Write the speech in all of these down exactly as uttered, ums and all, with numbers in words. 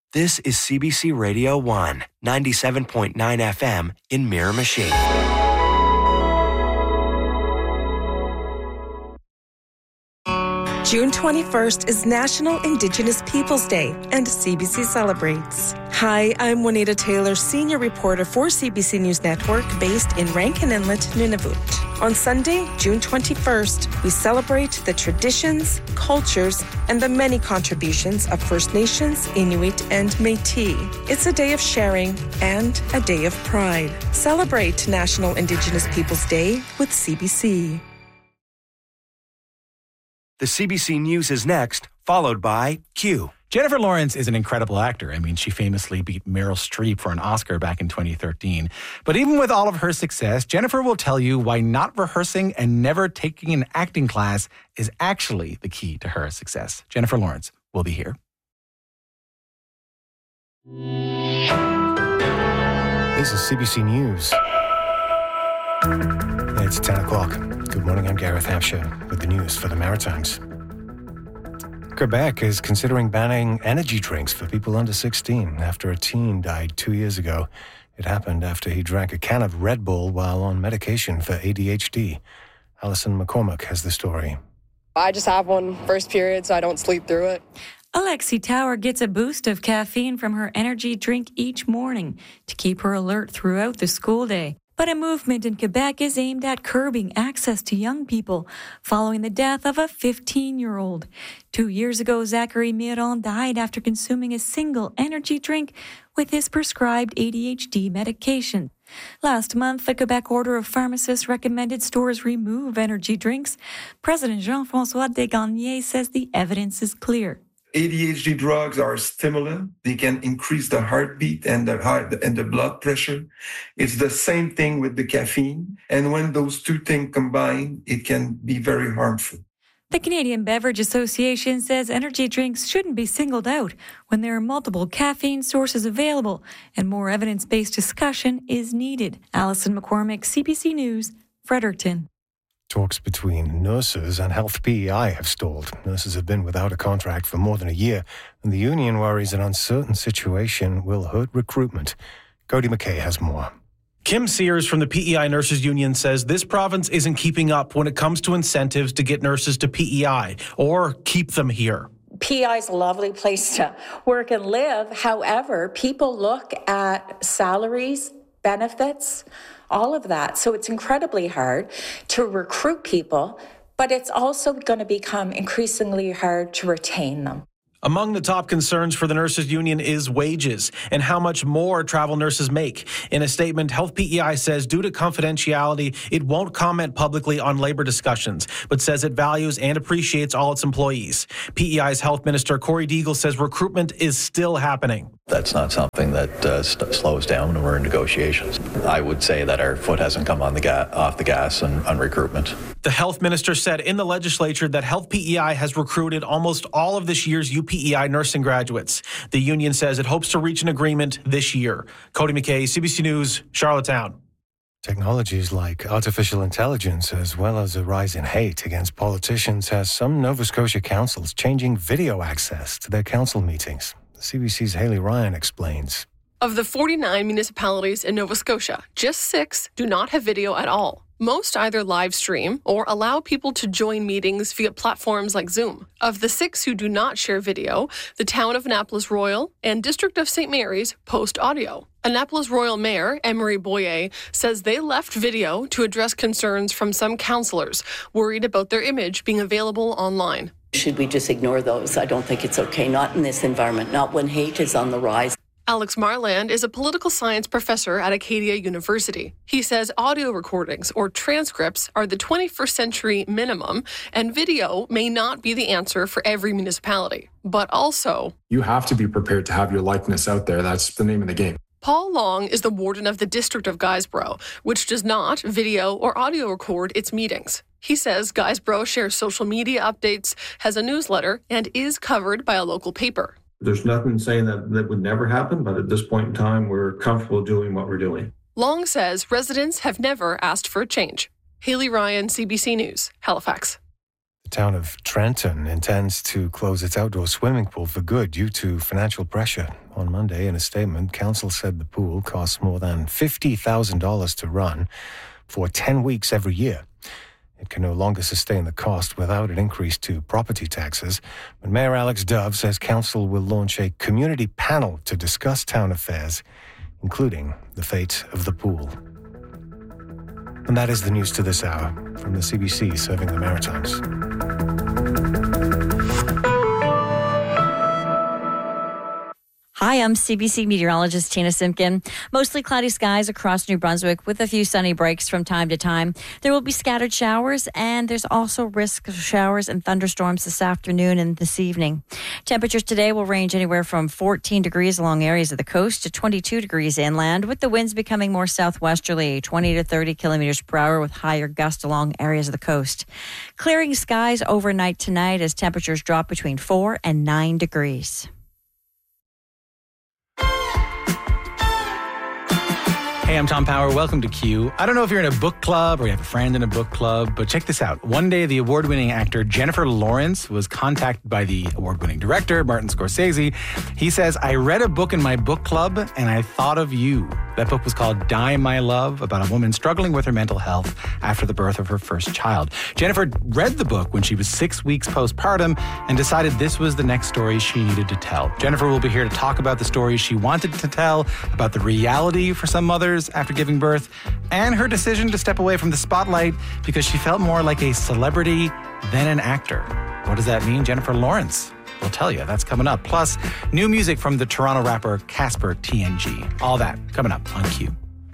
This is C B C Radio one, ninety-seven point nine F M in Miramichi. June twenty-first is National Indigenous Peoples Day, and C B C celebrates. Hi, I'm Juanita Taylor, senior reporter for C B C News Network, based in Rankin Inlet, Nunavut. On Sunday, June twenty-first, we celebrate the traditions, cultures, and the many contributions of First Nations, Inuit, and Métis. It's a day of sharing and a day of pride. Celebrate National Indigenous Peoples Day with C B C. The C B C News is next, followed by Q. Jennifer Lawrence is an incredible actor. I mean, she famously beat Meryl Streep for an Oscar back in twenty thirteen. But even with all of her success, Jennifer will tell you why not rehearsing and never taking an acting class is actually the key to her success. Jennifer Lawrence will be here. This is C B C News. It's ten o'clock. Good morning, I'm Gareth Hampshire with the news for the Maritimes. Quebec is considering banning energy drinks for people under sixteen after a teen died two years ago. It happened after he drank a can of Red Bull while on medication for A D H D. Alison McCormick has the story. I just have one first period, so I don't sleep through it. Alexi Tower gets a boost of caffeine from her energy drink each morning to keep her alert throughout the school day. But a movement in Quebec is aimed at curbing access to young people following the death of a fifteen-year-old. Two years ago, Zachary Miron died after consuming a single energy drink with his prescribed A D H D medication. Last month, the Quebec Order of Pharmacists recommended stores remove energy drinks. President Jean-François Desgagnés says the evidence is clear. A D H D drugs are a stimulant. They can increase the heartbeat and the heart and the blood pressure. It's the same thing with the caffeine. And when those two things combine, it can be very harmful. The Canadian Beverage Association says energy drinks shouldn't be singled out when there are multiple caffeine sources available and more evidence-based discussion is needed. Alison McCormick, C B C News, Fredericton. Talks between nurses and Health P E I have stalled. Nurses have been without a contract for more than a year, and the union worries an uncertain situation will hurt recruitment. Cody McKay has more. Kim Sears from the P E I Nurses Union says this province isn't keeping up when it comes to incentives to get nurses to P E I or keep them here. P E I is a lovely place to work and live. However, people look at salaries, benefits, all of that. So it's incredibly hard to recruit people, but it's also going to become increasingly hard to retain them. Among the top concerns for the Nurses Union is wages and how much more travel nurses make. In a statement, Health P E I says due to confidentiality, it won't comment publicly on labor discussions, but says it values and appreciates all its employees. P E I's Health Minister Corey Deagle says recruitment is still happening. That's not something that uh, st- slows down when we're in negotiations. I would say that our foot hasn't come on the ga- off the gas on, on recruitment. The health minister said in the legislature that Health P E I has recruited almost all of this year's U P E I nursing graduates. The union says it hopes to reach an agreement this year. Cody McKay, C B C News, Charlottetown. Technologies like artificial intelligence, as well as a rise in hate against politicians, has some Nova Scotia councils changing video access to their council meetings. C B C's Haley Ryan explains. Of the forty-nine municipalities in Nova Scotia, just six do not have video at all. Most either live stream or allow people to join meetings via platforms like Zoom. Of the six who do not share video, the town of Annapolis Royal and District of Saint Mary's post audio. Annapolis Royal Mayor Emery Boyer says they left video to address concerns from some councillors worried about their image being available online. Should we just ignore those? I don't think it's okay. Not in this environment, not when hate is on the rise. Alex Marland is a political science professor at Acadia University. He says audio recordings or transcripts are the twenty-first century minimum, and video may not be the answer for every municipality. But also, you have to be prepared to have your likeness out there. That's the name of the game. Paul Long is the warden of the District of Guysborough, which does not video or audio record its meetings. He says Guysborough shares social media updates, has a newsletter, and is covered by a local paper. There's nothing saying that that would never happen, but at this point in time, we're comfortable doing what we're doing. Long says residents have never asked for a change. Haley Ryan, C B C News, Halifax. The town of Trenton intends to close its outdoor swimming pool for good due to financial pressure. On Monday, in a statement, council said the pool costs more than fifty thousand dollars to run for ten weeks every year. It can no longer sustain the cost without an increase to property taxes. But Mayor Alex Dove says council will launch a community panel to discuss town affairs, including the fate of the pool. And that is the news to this hour from the C B C serving the Maritimes. Hi, I'm C B C meteorologist Tina Simpkin. Mostly cloudy skies across New Brunswick with a few sunny breaks from time to time. There will be scattered showers, and there's also risk of showers and thunderstorms this afternoon and this evening. Temperatures today will range anywhere from fourteen degrees along areas of the coast to twenty-two degrees inland, with the winds becoming more southwesterly, twenty to thirty kilometers per hour, with higher gusts along areas of the coast. Clearing skies overnight tonight as temperatures drop between four and nine degrees. Hey, I'm Tom Power. Welcome to Q. I don't know if you're in a book club or you have a friend in a book club, but check this out. One day, the award-winning actor Jennifer Lawrence was contacted by the award-winning director, Martin Scorsese. He says, I read a book in my book club and I thought of you. That book was called Die, My Love, about a woman struggling with her mental health after the birth of her first child. Jennifer read the book when she was six weeks postpartum and decided this was the next story she needed to tell. Jennifer will be here to talk about the stories she wanted to tell, about the reality for some mothers after giving birth, and her decision to step away from the spotlight because she felt more like a celebrity than an actor. What does that mean? Jennifer Lawrence will tell you. That's coming up. Plus, new music from the Toronto rapper Casper T N G. All that coming up on Q.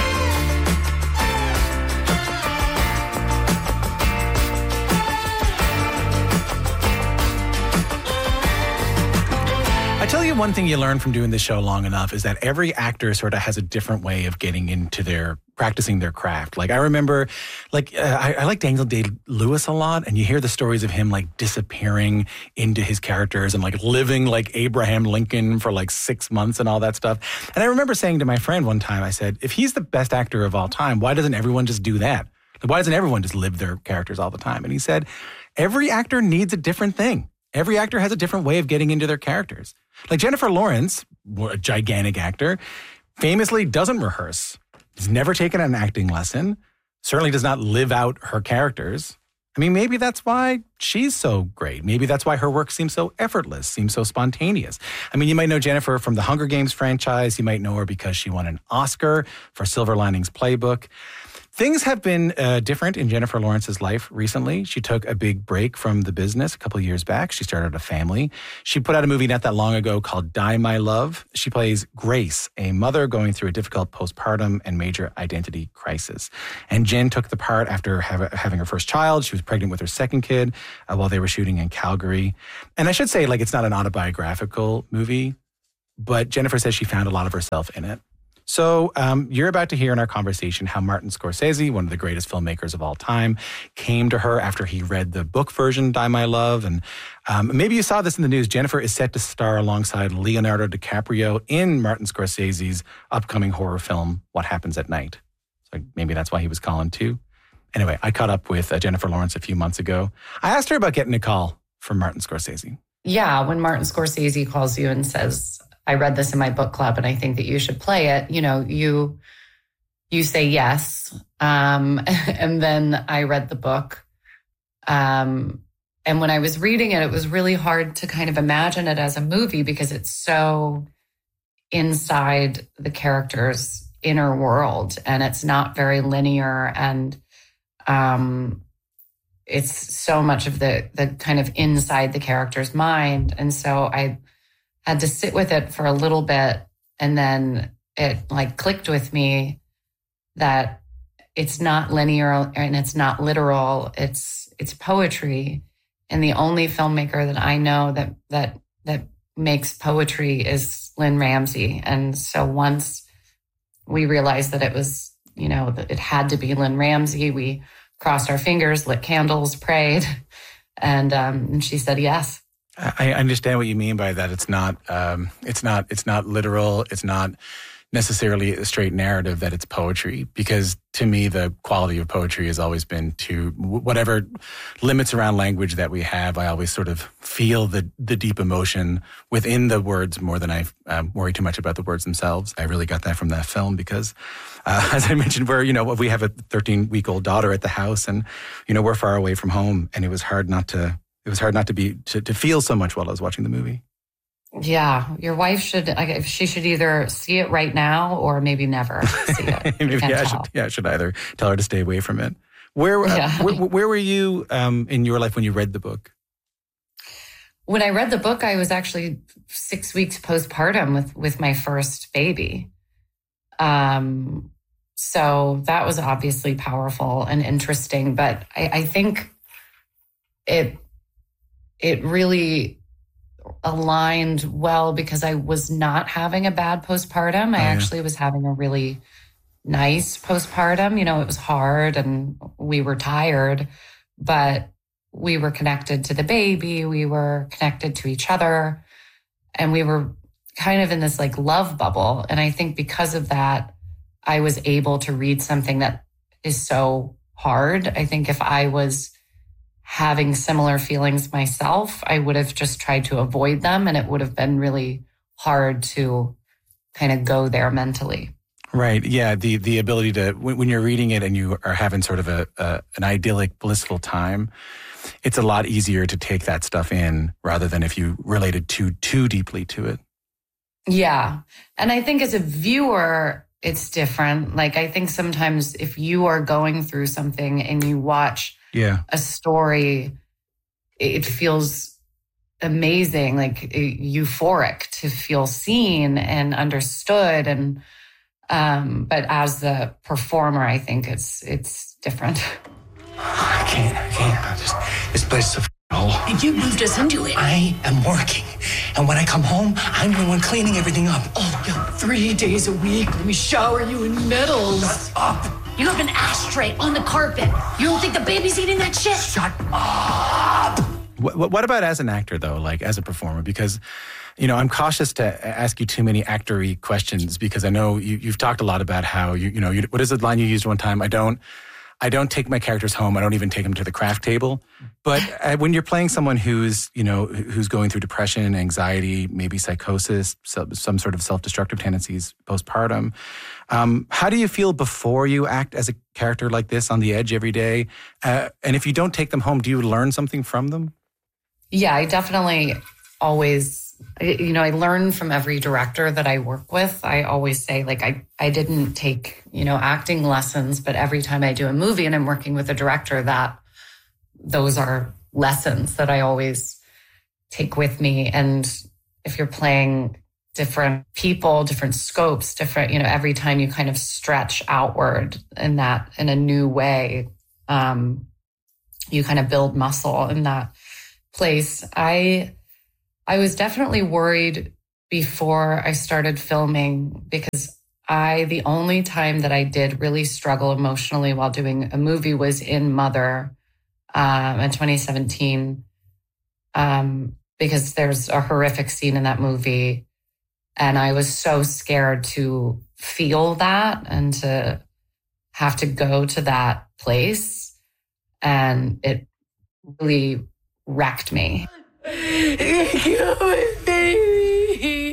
I tell you, one thing you learn from doing this show long enough is that every actor sort of has a different way of getting into their practicing their craft. Like I remember, like uh, I, I like Daniel Day-Lewis a lot, and you hear the stories of him like disappearing into his characters and like living like Abraham Lincoln for like six months and all that stuff. And I remember saying to my friend one time, I said, if he's the best actor of all time, why doesn't everyone just do that? Why doesn't everyone just live their characters all the time? And he said, every actor needs a different thing. Every actor has a different way of getting into their characters. Like Jennifer Lawrence, a gigantic actor, famously doesn't rehearse. Has never taken an acting lesson. Certainly does not live out her characters. I mean, maybe that's why she's so great. Maybe that's why her work seems so effortless, seems so spontaneous. I mean, you might know Jennifer from the Hunger Games franchise. You might know her because she won an Oscar for Silver Linings Playbook. Things have been uh, different in Jennifer Lawrence's life recently. She took a big break from the business a couple of years back. She started a family. She put out a movie not that long ago called Die, My Love. She plays Grace, a mother going through a difficult postpartum and major identity crisis. And Jen took the part after have, having her first child. She was pregnant with her second kid uh, while they were shooting in Calgary. And I should say, like, it's not an autobiographical movie, but Jennifer says she found a lot of herself in it. So um, you're about to hear in our conversation how Martin Scorsese, one of the greatest filmmakers of all time, came to her after he read the book version, Die, My Love. And um, maybe you saw this in the news. Jennifer is set to star alongside Leonardo DiCaprio in Martin Scorsese's upcoming horror film, What Happens at Night. So maybe that's why he was calling too. Anyway, I caught up with uh, Jennifer Lawrence a few months ago. I asked her about getting a call from Martin Scorsese. Yeah, when Martin Scorsese calls you and says, I read this in my book club and I think that you should play it, you know, you you say yes. Um, and then I read the book. Um, and when I was reading it, it was really hard to kind of imagine it as a movie because it's so inside the character's inner world and it's not very linear. And um, it's so much of the the kind of inside the character's mind. And so I had to sit with it for a little bit, and then it like clicked with me that it's not linear and it's not literal. It's it's poetry, and the only filmmaker that I know that that that makes poetry is Lynn Ramsey. And so once we realized that it was, you know, that it had to be Lynn Ramsey, we crossed our fingers, lit candles, prayed, and um, and she said yes. I understand what you mean by that. It's not, um, it's not, it's not literal. It's not necessarily a straight narrative that it's poetry, because to me the quality of poetry has always been to whatever limits around language that we have, I always sort of feel the the deep emotion within the words more than I um, worry too much about the words themselves. I really got that from that film because uh, as I mentioned, we're, you know, we have a thirteen-week-old daughter at the house, and, you know, we're far away from home, and it was hard not to it was hard not to be to, to feel so much while I was watching the movie. Yeah, your wife should, like, she should either see it right now or maybe never see it. maybe, yeah, I should, yeah, I should either tell her to stay away from it. Where, uh, yeah. where, where were you um, in your life when you read the book? When I read the book, I was actually six weeks postpartum with, with my first baby. Um, so that was obviously powerful and interesting, but I, I think it, it really aligned well because I was not having a bad postpartum. I oh, yeah. actually was having a really nice postpartum. You know, it was hard and we were tired, but we were connected to the baby. We were connected to each other, and we were kind of in this like love bubble. And I think because of that, I was able to read something that is so hard. I think if I was having similar feelings myself, I would have just tried to avoid them, and it would have been really hard to kind of go there mentally. Right. Yeah. The the ability to, when, when you're reading it and you are having sort of a, a an idyllic, blissful time, it's a lot easier to take that stuff in rather than if you related too too deeply to it. Yeah. And I think as a viewer, it's different. Like, I think sometimes if you are going through something and you watch yeah. a story, it feels amazing, like euphoric to feel seen and understood. And, um, but as the performer, I think it's, it's different. I can't, I can't. I just, this place is a f- hole. And you moved us into it. I am working. And when I come home, I'm the one cleaning everything up. Oh, yeah, three days a week. Let me shower you in medals. Shut up. You have an ashtray on the carpet. You don't think the baby's eating that shit? Shut up. What, what about as an actor, though, like as a performer? Because, you know, I'm cautious to ask you too many actor-y questions because I know you, you've talked a lot about how, you you know, you, what is the line you used one time? I don't, I don't take my characters home. I don't even take them to the craft table. But uh, when you're playing someone who's, you know, who's going through depression, anxiety, maybe psychosis, some, some sort of self-destructive tendencies postpartum, um, how do you feel before you act as a character like this on the edge every day? Uh, and if you don't take them home, do you learn something from them? Yeah, I definitely always, you know, I learn from every director that I work with. I always say, like, I, I didn't take, you know, acting lessons, but every time I do a movie and I'm working with a director, that those are lessons that I always take with me. And if you're playing different people, different scopes, different, you know, every time you kind of stretch outward in that, in a new way, um, you kind of build muscle in that place. I, I was definitely worried before I started filming because I, the only time that I did really struggle emotionally while doing a movie was in Mother um, in twenty seventeen, um, because there's a horrific scene in that movie. And I was so scared to feel that and to have to go to that place. And it really wrecked me. You killed me.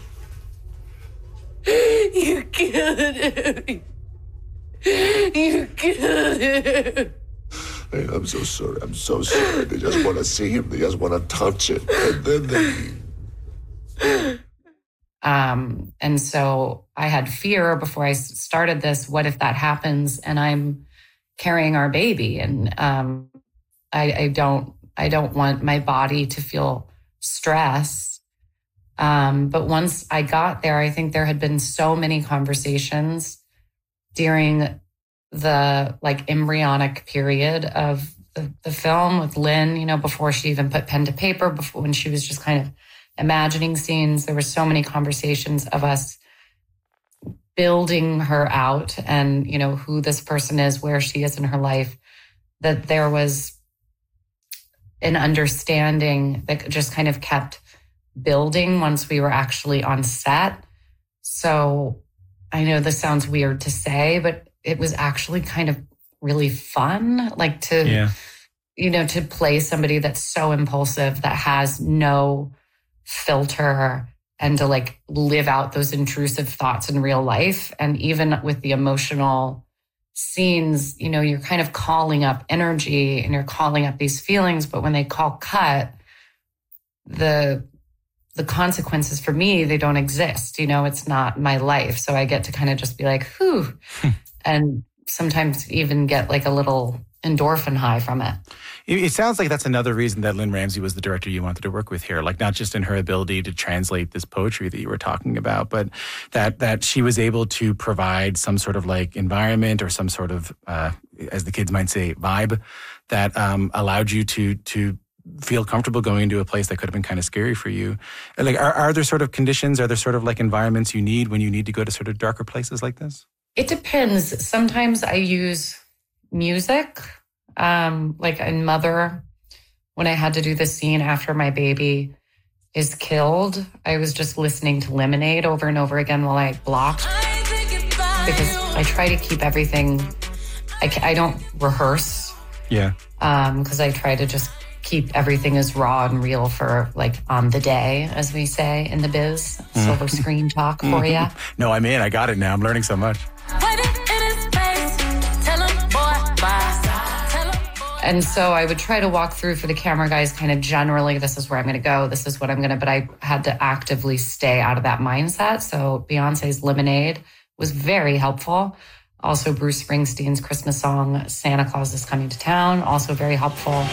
You killed him. You killed him. Hey, I'm so sorry. I'm so sorry. They just want to see him. They just want to touch it. And then they... Um, and so I had fear before I started this. What if that happens and I'm carrying our baby? And um, I, I don't, I don't want my body to feel stress. Um, but once I got there, I think there had been so many conversations during the like embryonic period of the, the film with Lynn, you know, before she even put pen to paper, before when she was just kind of imagining scenes. There were so many conversations of us building her out and, you know, who this person is, where she is in her life, that there was an understanding that just kind of kept building once we were actually on set. So I know this sounds weird to say, but it was actually kind of really fun. Like to, yeah. you know, to play somebody that's so impulsive, that has no filter, and to like live out those intrusive thoughts in real life. And even with the emotional scenes, you know, you're kind of calling up energy and you're calling up these feelings, but when they call cut, the the consequences for me, they don't exist. You know, it's not my life. So I get to kind of just be like, whew, and sometimes even get like a little endorphin high from it. It sounds like that's another reason that Lynne Ramsay was the director you wanted to work with here. Like, not just in her ability to translate this poetry that you were talking about, but that that she was able to provide some sort of like environment or some sort of, uh, as the kids might say, vibe that um, allowed you to to feel comfortable going into a place that could have been kind of scary for you. Like, are, are there sort of conditions, are there sort of like environments you need when you need to go to sort of darker places like this? It depends. Sometimes I use music. Um, like in Mother, when I had to do the scene after my baby is killed, I was just listening to Lemonade over and over again while I blocked, because I try to keep everything, I, I don't rehearse. Yeah. Um, because I try to just keep everything as raw and real for like on the day, as we say in the biz. Mm. Silver screen talk for you. No, I'm in. I got it now. I'm learning so much. And so I would try to walk through for the camera guys kind of generally, this is where I'm going to go, this is what I'm going to, but I had to actively stay out of that mindset. So Beyonce's Lemonade was very helpful. Also Bruce Springsteen's Christmas song, Santa Claus is Coming to Town, also very helpful.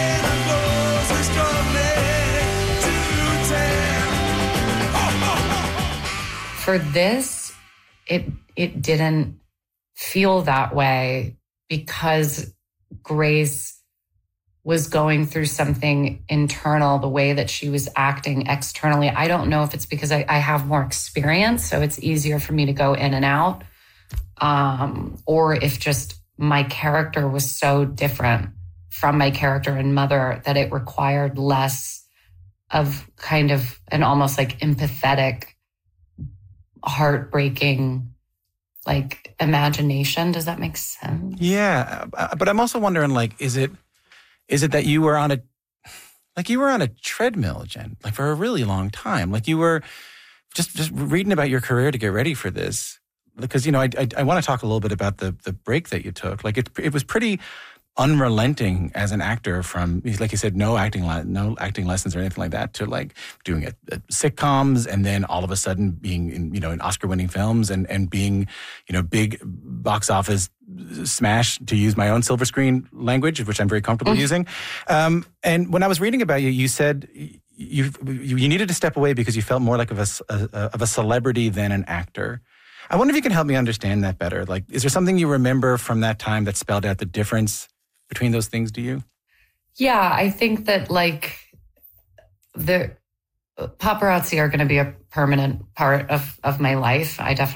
For this, it it didn't feel that way because Grace was going through something internal, the way that she was acting externally. I don't know if it's because I, I have more experience, so it's easier for me to go in and out, um, or if just my character was so different from my character in Mother that it required less of kind of an almost like empathetic, heartbreaking like imagination. Does that make sense? Yeah. But I'm also wondering, like, is it, is it that you were on a, like you were on a treadmill, Jen, like for a really long time? Like you were just, just reading about your career to get ready for this. Because, you know, I, I, I want to talk a little bit about the, the break that you took. Like it, it was pretty unrelenting as an actor from, like you said, no acting, no acting lessons or anything like that, to like doing it at sitcoms, and then all of a sudden being in, you know, in Oscar-winning films, and and being, you know, big box office smash, to use my own silver screen language, which I'm very comfortable mm. using. Um, and when I was reading about you, you said you you needed to step away because you felt more like of a, a of a celebrity than an actor. I wonder if you can help me understand that better. Like, is there something you remember from that time that spelled out the difference between those things to you? Yeah, I think that like the paparazzi are going to be a permanent part of, of my life. I definitely